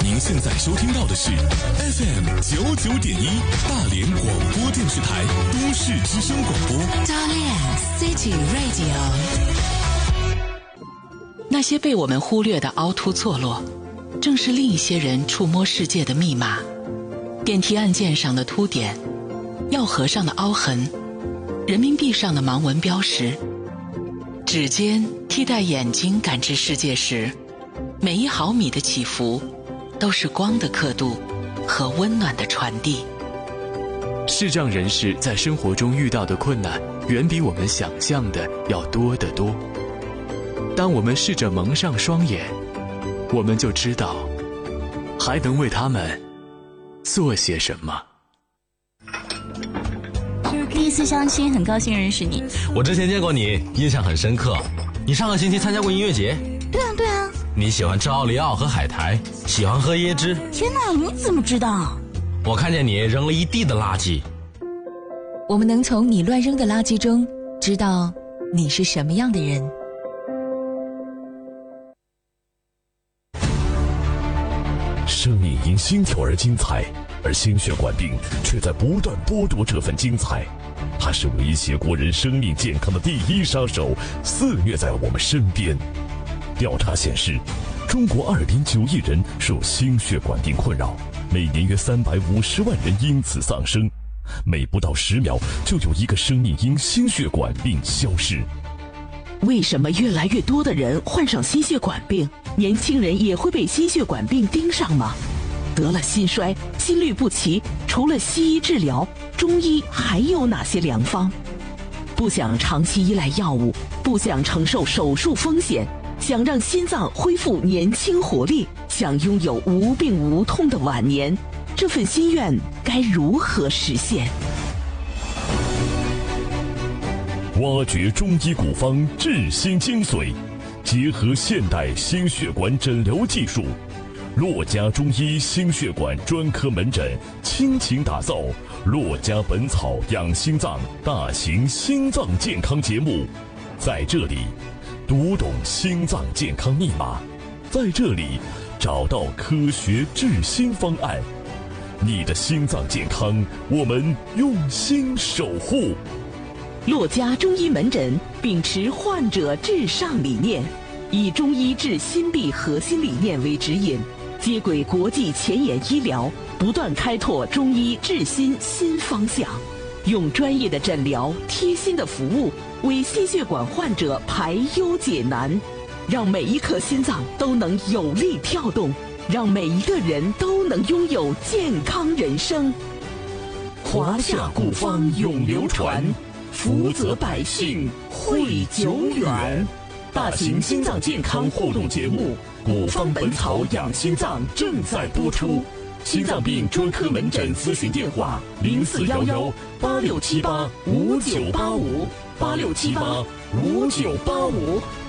您现在收听到的是 FM99.1大连广播电视台都市之声广播。 大连 City Radio。那些被我们忽略的凹凸错落，正是另一些人触摸世界的密码。电梯按键上的凸点，药盒上的凹痕，人民币上的盲文标识，指尖替代眼睛感知世界时，每1毫米的起伏都是光的刻度和温暖的传递。 视障人士在生活中遇到的困难远比我们想象的要多得多。当我们试着蒙上双眼，我们就知道还能为他们做些什么。 第一次相亲，很高兴认识你。 我之前见过你，印象很深刻。你上个星期参加过音乐节？ 对啊。 你喜欢吃奥利奥和海苔，喜欢喝椰汁。 天哪，你怎么知道？ 我看见你扔了一地的垃圾。 我们能从你乱扔的垃圾中知道你是什么样的人。 生命因心跳而精彩，而心血管病却在不断剥夺这份精彩。它是威胁国人生命健康的第一杀手，肆虐在我们身边。调查显示，中国2.9亿人受心血管病困扰，每年约350万人因此丧生，每不到10秒就有一个生命因心血管病消失。 为什么越来越多的人患上心血管病？年轻人也会被心血管病盯上吗？得了心衰、心律不齐，除了西医治疗，中医还有哪些良方？不想长期依赖药物，不想承受手术风险，想让心脏恢复年轻活力，想拥有无病无痛的晚年，这份心愿该如何实现？ 挖掘中医古方治心精髓，结合现代心血管诊疗技术，洛家中医心血管专科门诊倾情打造洛家本草养心脏大型心脏健康节目。在这里读懂心脏健康密码，在这里找到科学治心方案。你的心脏健康，我们用心守护。 洛家中医门诊秉持患者至上理念，以中医治心病核心理念为指引，接轨国际前沿医疗，不断开拓中医治心新方向，用专业的诊疗、贴心的服务，为心血管患者排忧解难，让每一颗心脏都能有力跳动，让每一个人都能拥有健康人生。华夏古方永流传，福泽百姓惠久远。大型心脏健康互动节目《古方本草养心脏》正在播出。心脏病专科门诊咨询电话：041186785985，86785985。